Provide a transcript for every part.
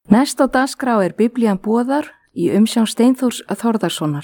Næst á dagskrá Biblían boðar í umsjón Steinþórs Þórðarsonar.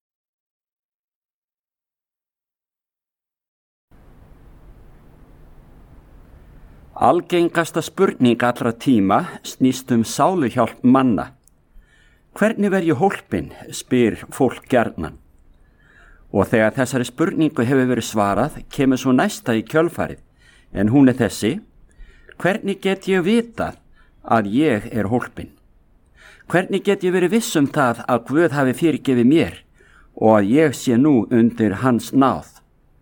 Algengasta spurning allra tíma snýst sáluhjálp manna. Hvernig verð ég hólpinn, spyr fólk gjarnan. Og þegar þessari spurningu hefur verið svarað, kemur svo næsta í kjölfarið, en hún þessi: hvernig get ég vitað að ég hólpinn? Hvernig get ég verið viss það að Guð hafi fyrirgefið mér og að ég sé nú undir hans náð?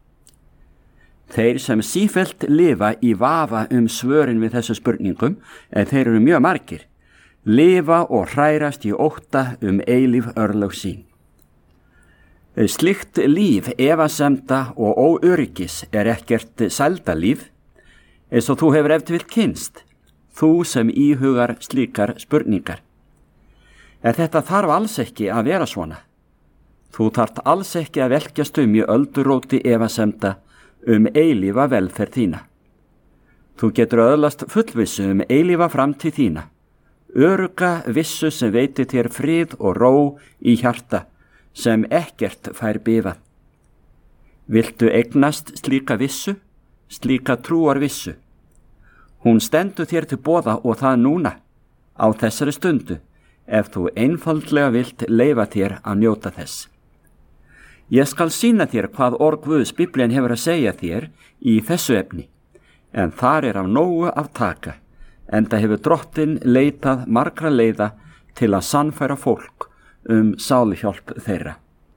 Þeir sem sífellt lifa í vafa svörin við þessu spurningum, en þeir eru mjög margir, lifa og hrærast í ótta eilíf örlög sín. Slíkt líf efasemda og óöryggis ekkert sældalíf, eins og þú hefur ef til vill kynnst, þú sem íhugar slíkar spurningar. En þetta þarf alls ekki að vera svona. Þú þarft alls ekki að velkjast í ölduróti efasemda eilífa velferð þína. Þú getur öðlast fullvissu eilífa framtíð þína, örugga vissu sem veitir þér frið og ró í hjarta, sem ekkert fær bifað. Viltu eignast slíka vissu, slíka trúarvissu? Hún stendur þér til boða og það núna, á þessari stundu, ef þú einfaldlega vilt leyfa þér að njóta þess. Ég skal sýna þér hvað orð Guðs Biblían hefur að segja þér í þessu efni, en þar af nógu að taka, enda hefur Drottinn leitað margra leiða til að sannfæra fólk sáluhjálp þeirra.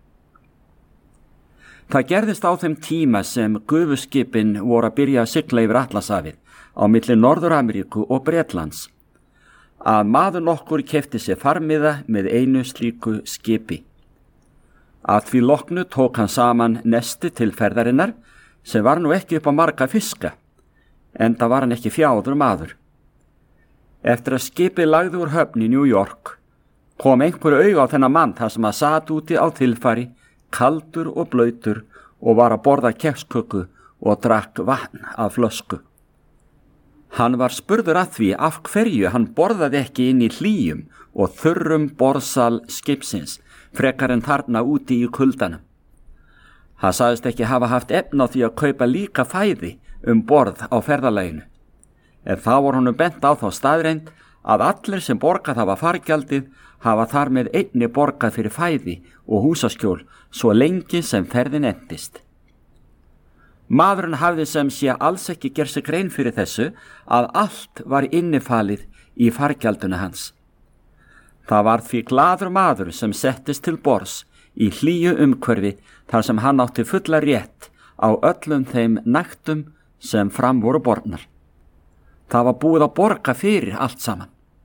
Það gerðist á þeim tíma sem gufuskipin voru að byrja að sigla yfir Atlantshafið á milli Norður-Ameríku og Bretlands, að maður nokkur keypti sér farmiða með einu slíku skipi. Að því loknu tók hann saman nesti til ferðarinnar, sem var nú ekki upp á marga fiska, enda var hann ekki fjáður maður. Eftir að skipið lagði úr höfn í New York, kom einhverju auga á þennan mann þar sem að sat úti á tilfari, kaldur og blautur, og var að borða kexköku og drakk vatn af flösku. Hann var spurður að því af hverju hann borðaði ekki inn í hlýjum og þurrum borðsal skipsins, frekar en þarna úti í kuldanum. Hann sagðist ekki hafa haft efni á því að kaupa líka fæði borð á ferðalaginu, en þá var honum bent á þá staðreynd að allir sem borgað hafa fargjaldið hafa þar með einni borgað fyrir fæði og húsaskjól svo lengi sem ferðin entist. Maðurinn hafði sem sé alls ekki gert sig grein fyrir þessu að allt var innifalið í fargjalduna hans. Það var því glaður maður sem settist til borðs í hlýju umhverfi þar sem hann átti fulla rétt á öllum þeim nægtum sem fram voru bornar. Það var búið að borga fyrir allt saman.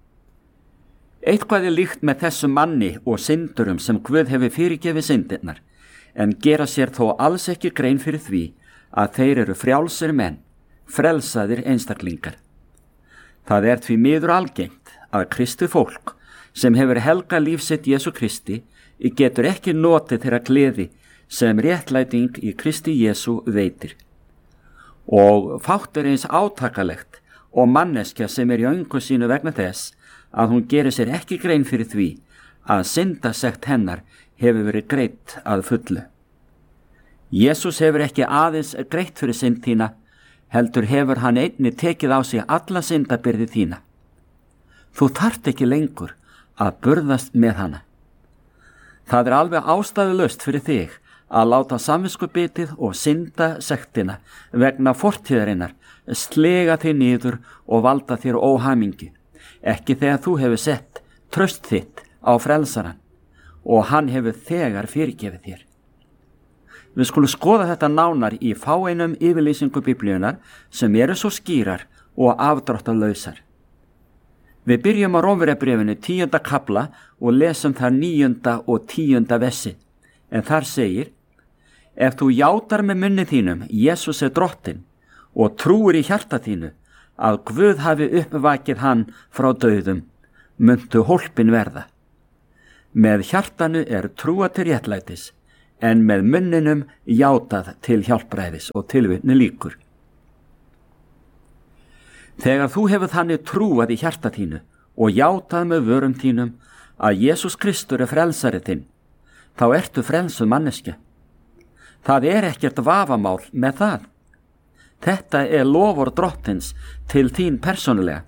Eitthvað líkt með þessum manni og syndurum sem Guð hefur fyrirgefið syndirnar, en gera sér þó alls ekki grein fyrir því að þeir eru frjálsir menn, frelsaðir einstaklingar. Það því miður algengt að kristið fólk sem hefur helgað líf sitt Jesú Kristi getur ekki notið þeirra gleði sem réttlæting í Kristi Jesú veitir. Og fátt eins átakalegt og manneskja sem í öngu sínu vegna þess að hún gerir sér ekki grein fyrir því að syndasekt hennar hefur verið greitt að fullu. Jesús hefur ekki aðeins greitt fyrir synd þína, heldur hefur hann einnig tekið á sig alla syndabyrði þína. Þú þarft ekki lengur að burðast með hana. Það alveg ástæðulaust fyrir þig að láta samviskubitið og syndasektina vegna fortíðarinnar slega þig niður og valda þér óhamingi, ekki þegar þú hefur sett traust þitt á frelsaran og hann hefur þegar fyrirgefið þér. Við skulum skoða þetta nánar í fáeinum yfirlýsingu Biblíunar sem eru svo skýrar og afdráttarlausar. Við byrjum á Rómverjabréfinu 10. kafla og lesum þar 9. og 10. versi, en þar segir: ef þú játar með munni þínum Jesús Drottinn og trúir í hjarta þínu að Guð hafi uppvakið hann frá dauðum, muntu hólpinn verða. Með hjartanu trúa til réttlætis, en með munninum játað til hjálpræðis, og tilvitni lýkur. Þegar þú hefur þannig trúað í hjarta þínu og játað með vörum þínum að Jesús Kristur er frelsari þinn, þá ertu frelsuð manneskja. Það er ekkert vafamál með það. Þetta er lofur Drottins til þín persónulega.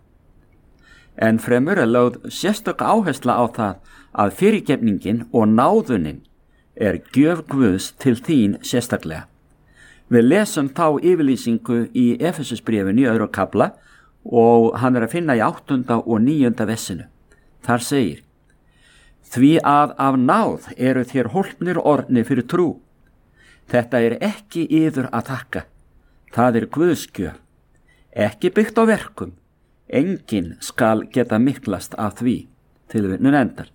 En fremur er lögð sérstök áhersla á það að fyrirgefningin og náðunin er gjöf Guðs til þín sérstaklega. Við lesum þá yfirlýsingu í Efesusbréfinu í 2. kafla og hann er að finna í 8. og 9. versinu. Þar segir: Því að af náð eru þér hólpnir orðnir fyrir trú. Þetta er ekki yður að þakka. Það er Guðs gjöf. Ekki byggt á verkum. Enginn skal geta miklast af því. Tilvitnun endar.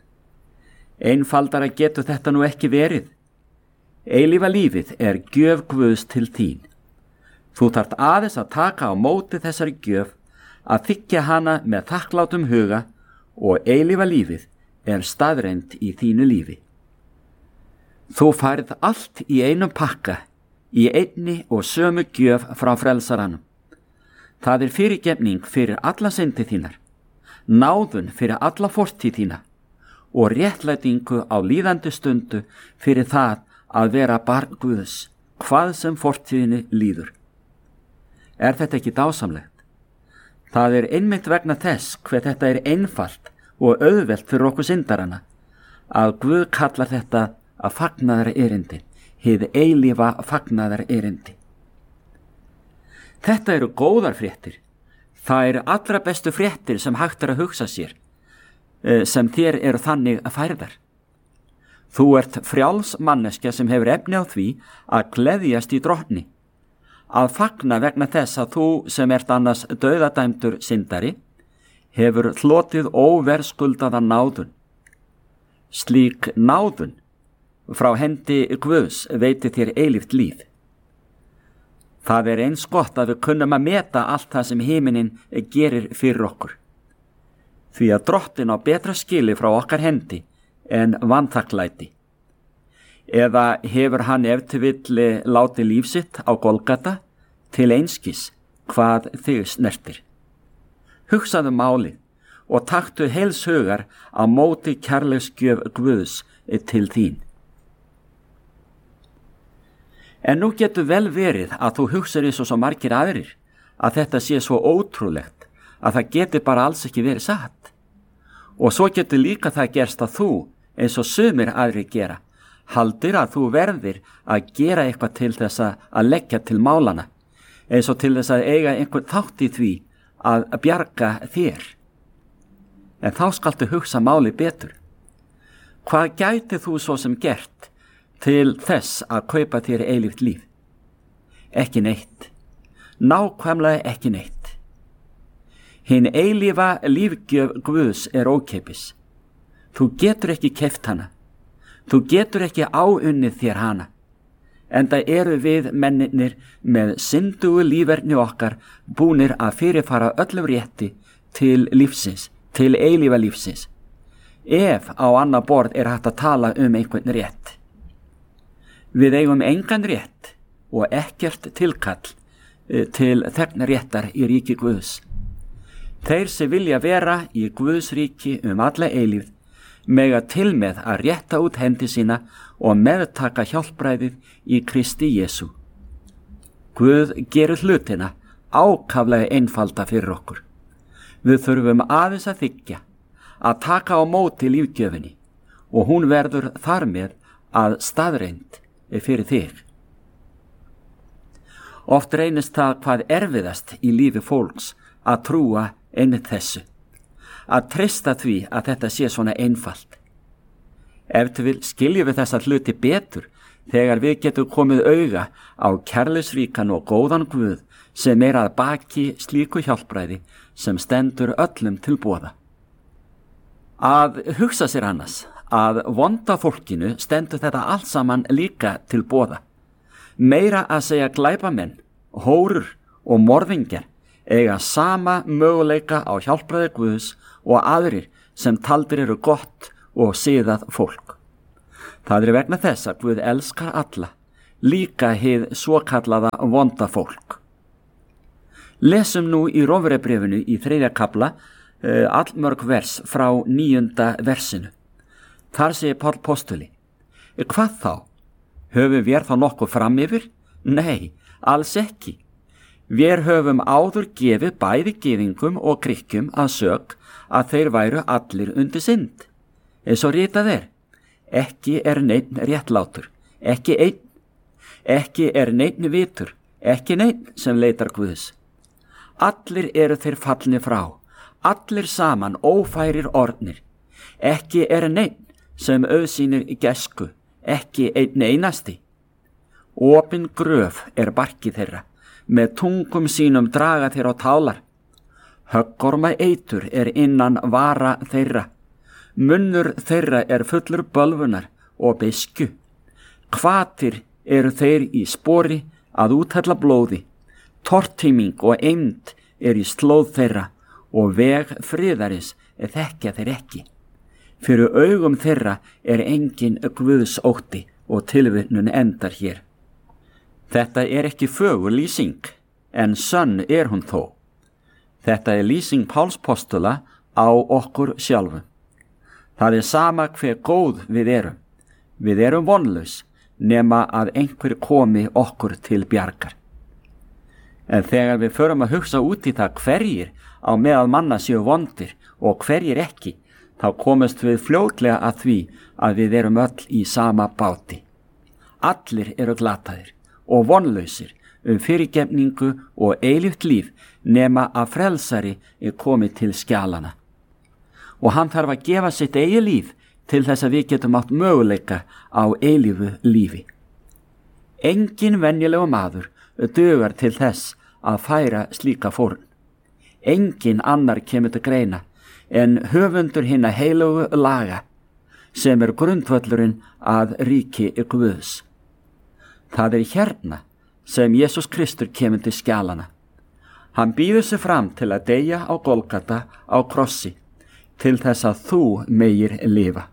Einfaldara getur þetta nú ekki verið. Eilífa lífið er gjöf Guðs til þín. Þú þarft aðeins að taka á móti þessari gjöf, að þiggja hana með þakklátum huga og eilífa lífið er staðreind í þínu lífi. Þú færð allt í einum pakka, í einni og sömu gjöf frá frelsaranum. Það er fyrirgefning fyrir alla syndi þínar, náðun fyrir alla fortíð þína og réttlætingu á líðandi stundu fyrir það að vera barn Guðs, hvað sem fortíðinni líður. Er þetta ekki dásamlegt? Það er einmitt vegna þess hver þetta er einfalt og auðvelt fyrir okkur syndarana, að Guð kallar þetta að fagnaðar erindi, hið eilífa fagnaðar erindi. Þetta eru góðar fréttir. Það eru allra bestu fréttir sem hægt er að hugsa sér, sem þér eru þannig að færðar. Þú ert frjáls manneskja sem hefur efni á því að gleðjast í Drottni, að fagna vegna þess að þú sem ert annars dauðadæmdur syndari, hefur hlotið óverðskuldaða náðun. Slík náðun frá hendi Guðs veitir þér eilíft líf. Það er eins gott að við kunnum að meta allt það sem himinin gerir fyrir okkur. Því að Drottinn á betra skili frá okkar hendi en vanþakklæti. Eða hefur hann ef til vill látið líf sitt á Golgata til einskis hvað þig snertir. Hugsaðu málið og taktu heils hugar á móti kærleiksgjöf Guðs til þín. En nú getur vel verið að þú hugsar eins og svo margir aðrir að þetta sé svo ótrúlegt að það getur bara alls ekki verið satt. Og svo getur líka það gerst að þú, eins og sumir aðrir gera, haldir að þú verðir að gera eitthvað til þess að leggja til málana, eins og til þess að eiga einhvern þátt í því að bjarga þér. En þá skaltu hugsa máli betur. Hvað gæti þú svo sem gert til þess að kaupa þér eilíft líf? Ekki neitt. Nákvæmlega ekki neitt. Hinn eilífa lífgjöf Guðs er ókeypis. Þú getur ekki keypt hana. Þú getur ekki áunnið þér hana. Enda eru við mennirnir með syndugu líferni okkar búnir að fyrirfara öllum rétti til lífsins, til eilífa lífsins. Ef á annað borð er hægt að tala einhvern rétt. Við eigum engan rétt og ekkert tilkall til þegnréttar í ríki Guðs. Þeir sem vilja vera í Guðs ríki alla eilífð mega til með að rétta út hendi sína og meðtaka hjálpræðið í Kristi Jesú. Guð gerir hlutina ákaflega einfalda fyrir okkur. Við þurfum aðeins að þiggja, að taka á móti lífgjöfinni og hún verður þar með að staðreind fyrir þig. Oft reynist það hvað erfiðast í lífi fólks að trúa einmitt þessu, að treysta því að þetta sé svona einfalt. Ef til vil skiljum við þessa hluti betur þegar við getum komið auga á kærleiksríkan og góðan Guð sem er að baki slíku hjálpræði sem stendur öllum til boða. Að hugsa sér annars að vonda fólkinu stendur þetta allt saman líka til boða. Meira að segja glæpamenn, hórur og morðingjar eiga sama möguleika á hjálpræði Guðs og aðrir sem taldir eru gott og siðað fólk. Það er vegna þess að Guð elskar alla, líka hið svokallaða vonda fólk. Lesum nú í Rómverjabréfinu í 3. kafla allmörg vers frá 9. versinu. Þar segir Páll postuli: Hvað þá? Höfum við þá nokkuð fram yfir? Nei, alls ekki. Við höfum áður gefið bæði gyðingum og Grikkjum að sök að þeir væru allir undir synd. Eins og ritað er: ekki neinn réttlátur, ekki einn. Ekki neinn vitur, ekki neinn sem leitar Guðs. Allir eru þeir fallnir frá, allir saman ófærir orðnir. Ekki neinn sem auðsýnir gæsku, ekki einn einasti. Opin gröf barkið þeirra, með tungum sínum draga þeir á tálar. Höggorma eitur innan vara þeirra. Munnur þeirra fullur bölvunar og beiskju. Hvatir eru þeir í spori að úthella blóði. Tortíming og eymd í slóð þeirra og veg friðaris þekkja þeir ekki. Fyrir augum þeirra engin Guðs ótti og tilvitnun endar hér. Þetta ekki fögur lýsing, en sönn hún þó. Þetta lýsing Páls postula á okkur sjálfum. Það sama hve góð við erum. Við erum vonlaus, nema að einhver komi okkur til bjargar. En þegar við förum að hugsa út í það hverjir á meðal manna séu vondir og hverjir ekki, þá komumst við fljótlega að því að við erum öll í sama báti. Allir eru glataðir og vonlausir fyrirgefningu og eilíft líf, nema að frelsari komi til skjalana. Og hann þarf að gefa sitt eigi líf til þess að við getum átt möguleika á eilífu lífi. Engin venjulegu maður dugar til þess að færa slíka fórn. Engin annar kemur til greina en höfundur hinna heilugu laga, sem grundvöllurinn að ríki Guðs. Það hérna sem Jesús Kristur kemur til skjalana. Hann býður sig fram til að deyja á Golgata á krossi, til þess að þú megir lifa.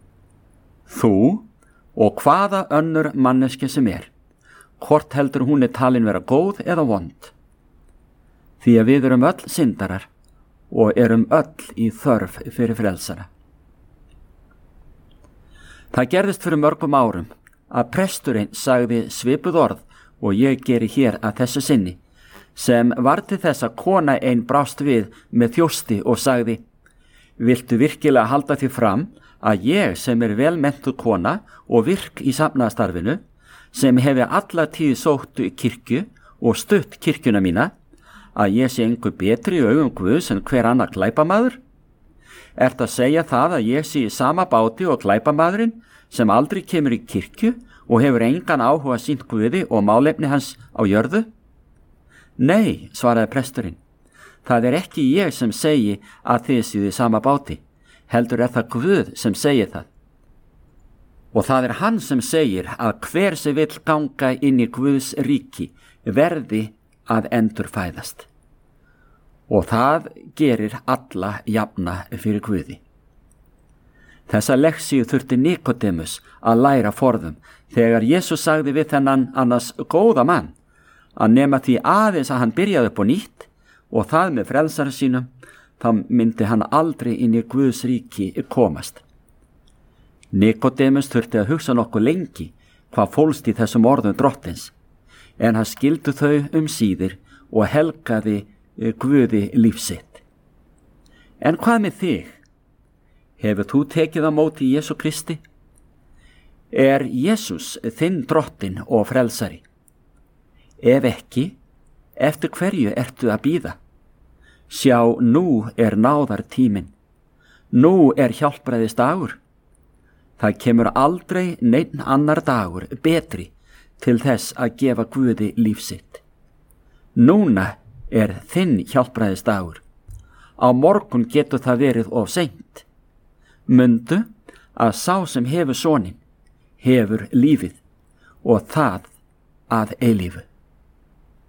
Þú og hvaða önnur manneskja sem hvort heldur hún talin vera góð eða vond. Því að við erum öll syndarar og erum öll í þörf fyrir frelsara. Það gerðist fyrir mörgum árum að presturinn sagði svipuð orð og ég geri hér að þessu sinni, sem var til þess að kona ein brást við með þjósti og sagði: Viltu virkilega halda því fram að ég sem vel menntuð kona og virk í safnaðarstarfinu, sem hefi alla tíð sótt kirkju og stutt kirkjuna mína, að ég sé engu betri í augum Guðs en hver annar glæpamaður? Ertu að segja það að ég sé í sama báti og glæpamaðurinn sem aldrei kemur í kirkju og hefur engan áhuga sýnt Guði og málefni hans á jörðu? Nei, svaraði presturinn, það ekki ég sem segi að þið séu í sama báti, heldur það Guð sem segir það. Og það hann sem segir að hver sem vill ganga inn í Guðs ríki verði að endurfæðast. Og það gerir alla jafna fyrir Guði. Þessa leksíu þurfti Nikodemus að læra forðum þegar Jesús sagði við þennan annars góða mann að nema því aðeins að hann byrjaði upp á nýtt og það með frelsara sínum, þá myndi hann aldrei inn í Guðs ríki komast. Nikodemus þurfti að hugsa nokkuð lengi hvað fólst í þessum orðum drottins, en hann skildu þau síðir og helgaði Guði lífsitt. En hvað með þig? Hefur þú tekið á móti Jesú Kristi? Jesús þinn drottin og frelsari? Ef ekki, eftir hverju ertu að bíða? Sjá, nú náðar tíminn. Nú hjálpræðis dagur. Það kemur aldrei neinn annar dagur betri til þess að gefa Guði lífsitt. Núna þinn hjálpræðis dagur. Á morgun getur það verið of seint. Mundu að sá sem hefur soninn hefur lífið og það að eilífu.